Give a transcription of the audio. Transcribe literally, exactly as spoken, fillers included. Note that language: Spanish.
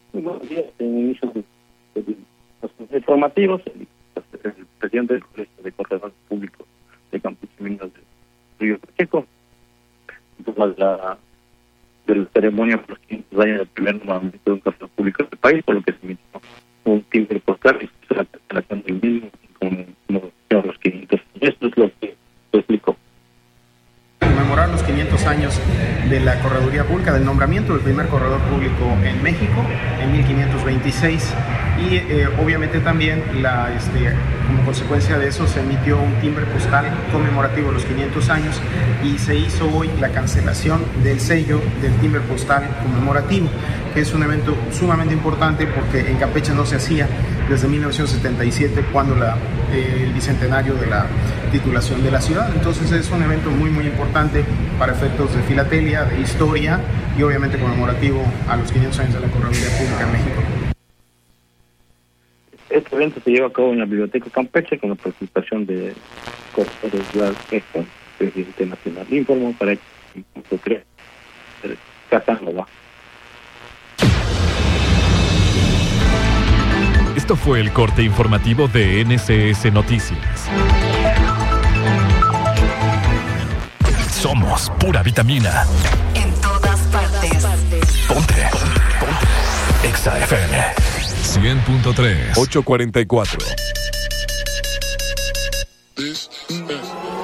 Muy buenos días. En inicio de, de los informativos, el, el presidente del Colegio de Corredores Públicos de Campesinos de Río Pacheco, de la, de la ceremonia por los quinientos años del primer nombramiento de un corredor público del país, por lo que se emitió un timbre postal y la cancelación del mismo con los quinientos. Esto es lo que se explicó. Conmemorar los quinientos años de la correduría pública, del nombramiento del primer corredor público en México en mil quinientos veintiséis, y eh, obviamente también la, este, como consecuencia de eso se emitió un timbre postal conmemorativo de los quinientos años y se hizo hoy la cancelación del sello del timbre postal conmemorativo, que es un evento sumamente importante porque en Campeche no se hacía desde mil novecientos setenta y siete, cuando la, eh, el bicentenario de la titulación de la ciudad. Entonces es un evento muy muy importante para efectos de filatelia, de historia y obviamente conmemorativo a los quinientos años de la correduría pública en México. Este evento se lleva a cabo en la Biblioteca Campeche con la participación de corredores de la Expo, presidente nacional. Informó para el punto tres, Casanova. Esto fue el corte informativo de N C S Noticias. Somos pura vitamina. En todas partes. Ponte. Ponte. Exa F M. cien punto tres. ocho cuarenta y cuatro.